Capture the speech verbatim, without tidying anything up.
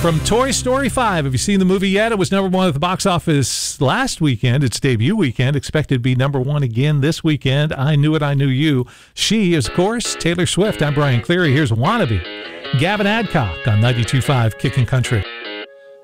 From Toy Story five. Have you seen the movie yet? It was number one at the box office last weekend, its debut weekend. Expected to be number one again this weekend. I Knew It, I Knew You. She is, of course, Taylor Swift. I'm Brian Cleary. Here's Wannabe. Gavin Adcock on ninety-two point five Kickin' Country.